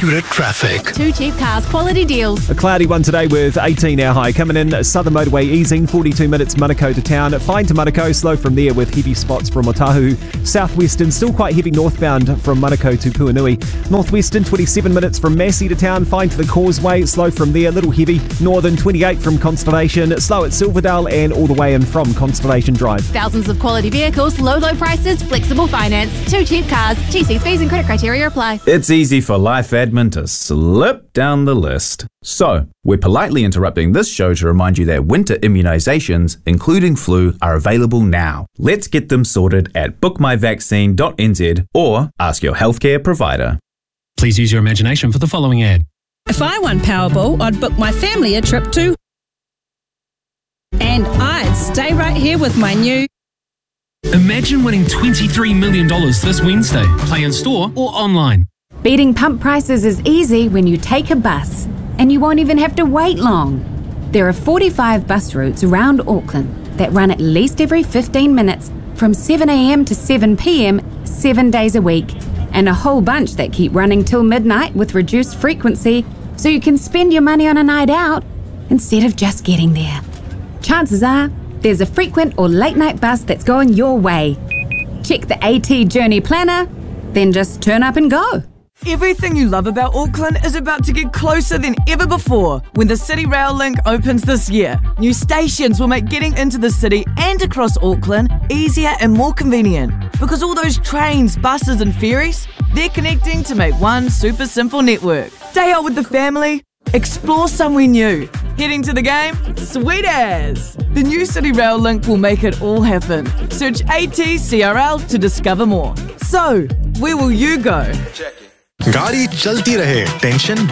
accurate traffic. Two Cheap Cars quality deals. A cloudy one today with 18 hour high. Coming in, Southern Motorway easing, 42 minutes Manukau to town. Fine to Manukau, slow from there with heavy spots from Otahu. Southwestern, still quite heavy northbound from Manukau to Puanui. Northwestern, 27 minutes from Massey to town. Fine to the Causeway, slow from there, little heavy. Northern, 28 from Constellation, slow at Silverdale and all the way in from Constellation Drive. Thousands of quality vehicles, low prices, flexible finance. Two Cheap Cars. TC's fees and credit criteria apply. It's easy for life admin to slip down the list. So, we're politely interrupting this show to remind you that winter immunisations, including flu, are available now. Let's get them sorted at bookmyvaccine.nz or ask your healthcare provider. Please use your imagination for the following ad. If I won Powerball, I'd book my family a trip to... And I'd stay right here with my new... Imagine winning $23 million this Wednesday. Play in store or online. Beating pump prices is easy when you take a bus, and you won't even have to wait long. There are 45 bus routes around Auckland that run at least every 15 minutes from 7 a.m. to 7 p.m. 7 days a week, and a whole bunch that keep running till midnight with reduced frequency so you can spend your money on a night out instead of just getting there. Chances are there's a frequent or late night bus that's going your way. Check the AT Journey Planner, then just turn up and go. Everything you love about Auckland is about to get closer than ever before when the City Rail Link opens this year. New stations will make getting into the city and across Auckland easier and more convenient because all those trains, buses and ferries, they're connecting to make one super simple network. Stay out with the family, explore somewhere new. Heading to the game? Sweet as! The new City Rail Link will make it all happen. Search ATCRL to discover more. So, where will you go? गाड़ी चलती रहे, tension